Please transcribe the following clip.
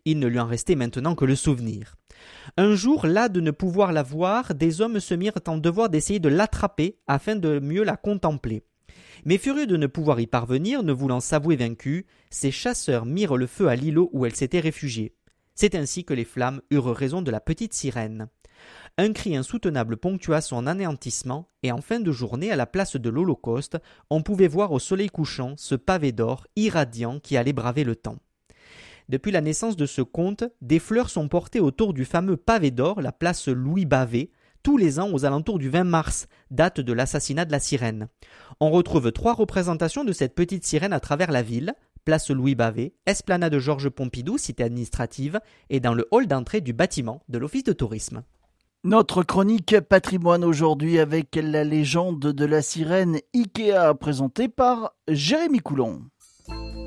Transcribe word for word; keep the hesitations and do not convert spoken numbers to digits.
Il ne lui en restait maintenant que le souvenir. Un jour, las de ne pouvoir la voir, des hommes se mirent en devoir d'essayer de l'attraper afin de mieux la contempler. Mais furieux de ne pouvoir y parvenir, ne voulant s'avouer vaincus, ces chasseurs mirent le feu à l'îlot où elle s'était réfugiée. C'est ainsi que les flammes eurent raison de la petite sirène. Un cri insoutenable ponctua son anéantissement, et en fin de journée, à la place de l'Holocauste, on pouvait voir au soleil couchant ce pavé d'or irradiant qui allait braver le temps. Depuis la naissance de ce conte, des fleurs sont portées autour du fameux pavé d'or, la place Louis-Bavet, tous les ans aux alentours du vingt mars, date de l'assassinat de la sirène. On retrouve trois représentations de cette petite sirène à travers la ville, place Louis-Bavet, esplanade Georges Pompidou, cité administrative, et dans le hall d'entrée du bâtiment de l'Office de tourisme. Notre chronique patrimoine aujourd'hui avec la légende de la sirène Ikea présentée par Jérémy Coulon.